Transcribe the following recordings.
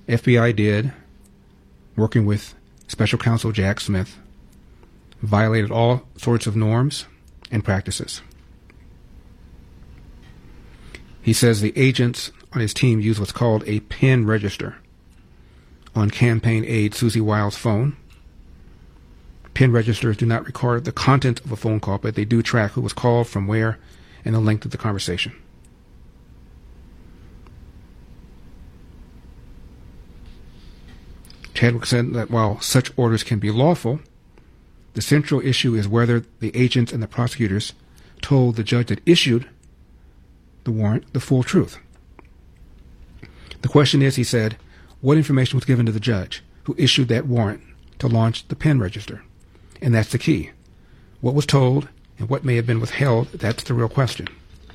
FBI did, working with Special Counsel Jack Smith, violated all sorts of norms and practices. He says the agents on his team used what's called a PIN register on campaign aide Susie Wild's phone. PIN registers do not record the content of a phone call, but they do track who was called, from where, and the length of the conversation. Chadwick said that while such orders can be lawful, the central issue is whether the agents and the prosecutors told the judge that issued the warrant the full truth. The question is, he said, what information was given to the judge who issued that warrant to launch the PIN register? And that's the key. What was told and what may have been withheld, that's the real question.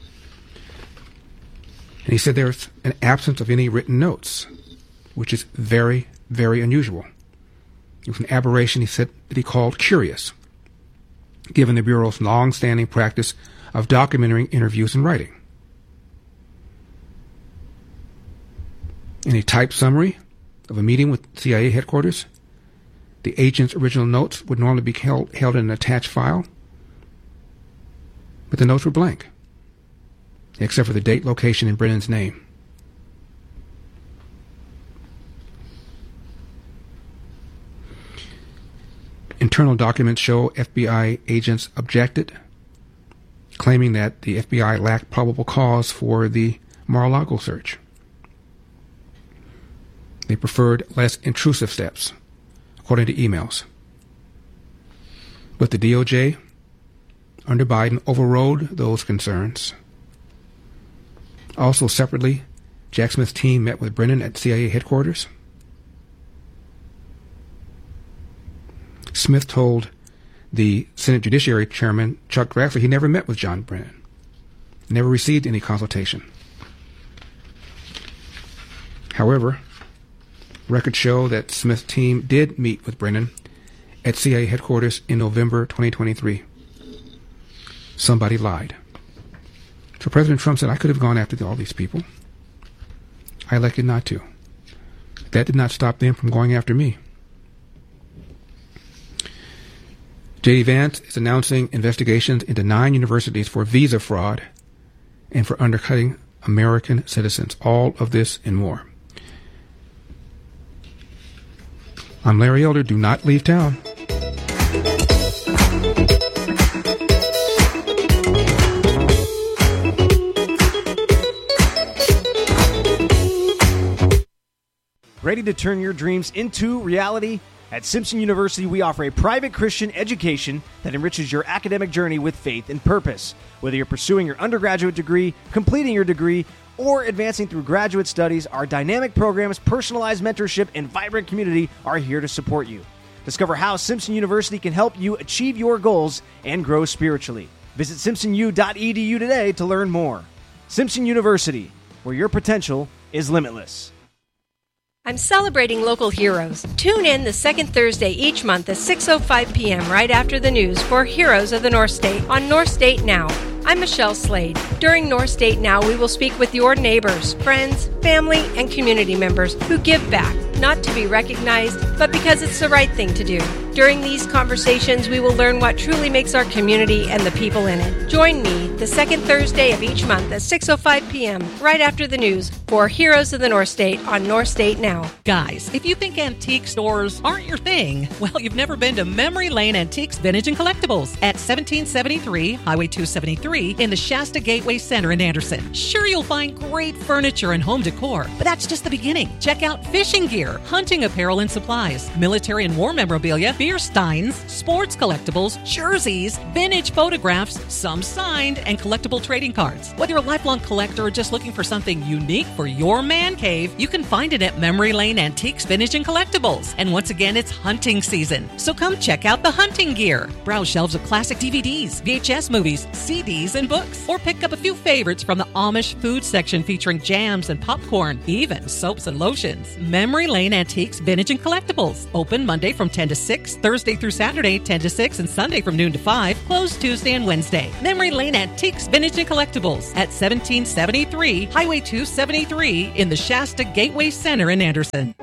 And he said there's an absence of any written notes, which is very, very unusual. It was an aberration, he said, that he called curious, given the Bureau's long-standing practice of documenting interviews in writing. In a typed summary of a meeting with CIA headquarters, the agent's original notes would normally be held in an attached file, but the notes were blank, except for the date, location, and Brennan's name. Internal documents show FBI agents objected, claiming that the FBI lacked probable cause for the Mar-a-Lago search. They preferred less intrusive steps, according to emails. But the DOJ, under Biden, overrode those concerns. Also, separately, Jack Smith's team met with Brennan at CIA headquarters. Smith told the Senate Judiciary Chairman, Chuck Grassley, he never met with John Brennan, never received any consultation. However, records show that Smith's team did meet with Brennan at CIA headquarters in November 2023. Somebody lied. So President Trump said, I could have gone after all these people. I elected not to. That did not stop them from going after me. J.D. Vance is announcing investigations into 9 universities for visa fraud and for undercutting American citizens. All of this and more. I'm Larry Elder. Do not leave town. Ready to turn your dreams into reality? At Simpson University, we offer a private Christian education that enriches your academic journey with faith and purpose. Whether you're pursuing your undergraduate degree, completing your degree, or advancing through graduate studies, our dynamic programs, personalized mentorship, and vibrant community are here to support you. Discover how Simpson University can help you achieve your goals and grow spiritually. Visit simpsonu.edu today to learn more. Simpson University, where your potential is limitless. I'm celebrating local heroes. Tune in the second Thursday each month at 6:05 p.m. right after the news for Heroes of the North State on North State Now. I'm Michelle Slade. During North State Now, we will speak with your neighbors, friends, family, and community members who give back, not to be recognized, but because it's the right thing to do. During these conversations, we will learn what truly makes our community and the people in it. Join me the second Thursday of each month at 6:05 p.m. right after the news for Heroes of the North State on North State Now. Guys, if you think antique stores aren't your thing, well, you've never been to Memory Lane Antiques, Vintage, and Collectibles at 1773 Highway 273 in the Shasta Gateway Center in Anderson. Sure, you'll find great furniture and home decor, but that's just the beginning. Check out fishing gear, hunting apparel and supplies, military and war memorabilia, beer steins, sports collectibles, jerseys, vintage photographs, some signed, and collectible trading cards. Whether you're a lifelong collector or just looking for something unique for your man cave, you can find it at Memory Lane Antiques, Vintage, and Collectibles. And once again, it's hunting season, so come check out the hunting gear. Browse shelves of classic DVDs, VHS movies, CDs, and books, or pick up a few favorites from the Amish food section featuring jams and popcorn, even soaps and lotions. Memory Lane Antiques, Vintage, and Collectibles. Open Monday from 10 to 6, Antiques, Thursday through Saturday, 10 to 6, and Sunday from noon to 5. Closed Tuesday and Wednesday. Memory Lane Antiques, Vintage, and Collectibles at 1773 Highway 273 in the Shasta Gateway Center in Anderson.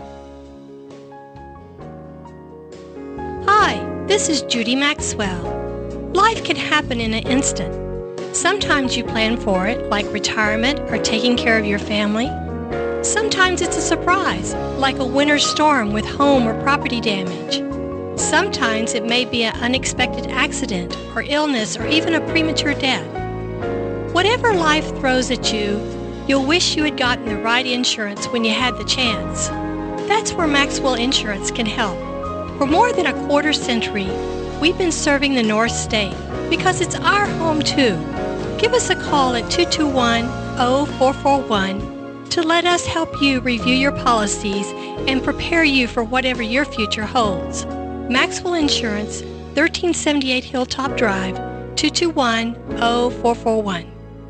Hi, this is Judy Maxwell. Life can happen in an instant. Sometimes you plan for it, like retirement or taking care of your family. Sometimes it's a surprise, like a winter storm with home or property damage. Sometimes it may be an unexpected accident or illness or even a premature death. Whatever life throws at you, you'll wish you had gotten the right insurance when you had the chance. That's where Maxwell Insurance can help. For more than a quarter century, we've been serving the North State because it's our home too. Give us a call at 221-0441 to let us help you review your policies and prepare you for whatever your future holds. Maxwell Insurance, 1378 Hilltop Drive, 221-0441.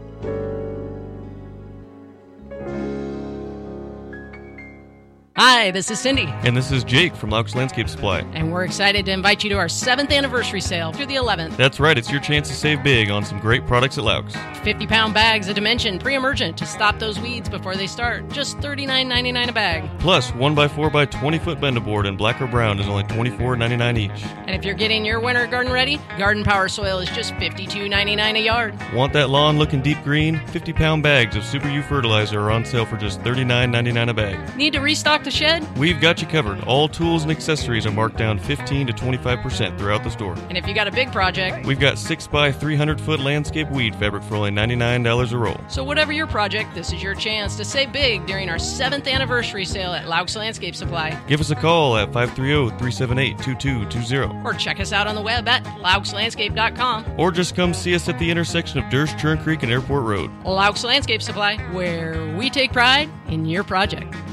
Hi, this is Cindy. And this is Jake from Laux Landscape Supply. And we're excited to invite you to our 7th anniversary sale through the 11th. That's right, it's your chance to save big on some great products at Laux. 50-pound bags of Dimension pre-emergent to stop those weeds before they start. Just $39.99 a bag. Plus, 1x4 by 20-foot bend-a-board in black or brown is only $24.99 each. And if you're getting your winter garden ready, Garden Power soil is just $52.99 a yard. Want that lawn looking deep green? 50-pound bags of Super U fertilizer are on sale for just $39.99 a bag. Need to restock the shed? We've got you covered. All tools and accessories are marked down 15 to 25% throughout the store. And if you got a big project, we've got 6x 300-foot landscape weed fabric for only $99 a roll. So whatever your project, this is your chance to save big during our 7th anniversary sale at Laux Landscape Supply. Give us a call at 530-378-2220. Or check us out on the web at lauxlandscape.com. Or just come see us at the intersection of Durst, Churn Creek, and Airport Road. Laux Landscape Supply, where we take pride in your project.